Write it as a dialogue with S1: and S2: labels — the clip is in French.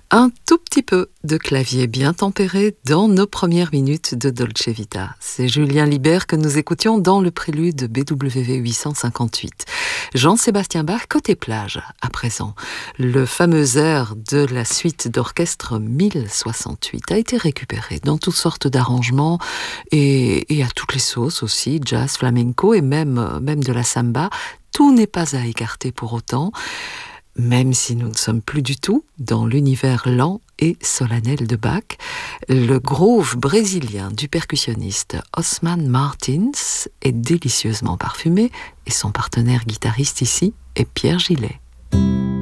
S1: Un tout petit peu de clavier bien tempéré dans nos premières minutes de Dolce Vita. C'est Julien Libert que nous écoutions dans le prélude BWV 858. Jean-Sébastien Bach, côté plage, à présent. Le fameux air de la suite d'orchestre 1068 a été récupéré dans toutes sortes d'arrangements et à toutes les sauces aussi, jazz, flamenco et même de la samba. Tout n'est pas à écarter pour autant. Même si nous ne sommes plus du tout dans l'univers lent et solennel de Bach, le groove brésilien du percussionniste Osman Martins est délicieusement parfumé et son partenaire guitariste ici est Pierre Gillet.